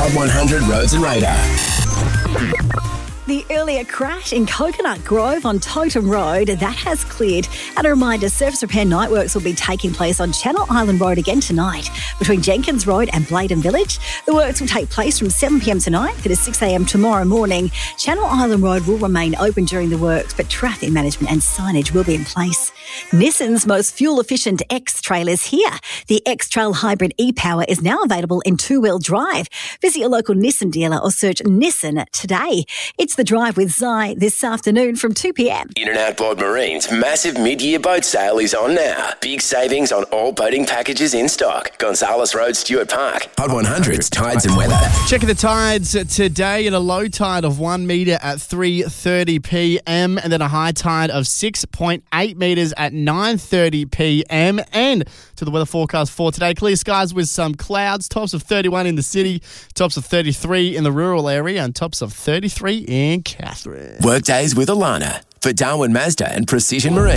Hot 100 Roads and Radar. The earlier crash in Coconut Grove on Totem Road, that has cleared. And a reminder, surface repair night works will be taking place on Channel Island Road again tonight between Jenkins Road and Bladen Village. The works will take place from 7pm tonight to 6am tomorrow morning. Channel Island Road will remain open during the works, but traffic management and signage will be in place. Nissan's most fuel-efficient X-Trail is here. The X-Trail Hybrid e-Power is now available in two-wheel drive. Visit your local Nissan dealer or search Nissan today. It's The Drive with Zai this afternoon from 2pm. In and Outboard Marine's massive mid-year boat sale is on now. Big savings on all boating packages in stock. Gonzales Road, Stuart Park. Hot 100's Tides and Weather. Checking the tides today at a low tide of 1 metre at 3:30pm and then a high tide of 6.8 metres at 9:30pm. And to the weather forecast for today, clear skies with some clouds, tops of 31 in the city, tops of 33 in the rural area and tops of 33 in Catherine. Workdays with Alana for Darwin Mazda and Precision Marine.